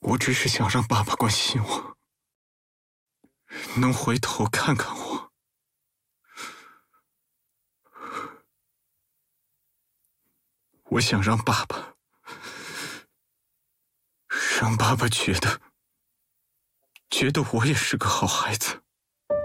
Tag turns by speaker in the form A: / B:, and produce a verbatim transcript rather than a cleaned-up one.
A: 我只是想让爸爸关心我，能回头看看我。我想让爸爸，让爸爸觉得，觉得我也是个好孩子。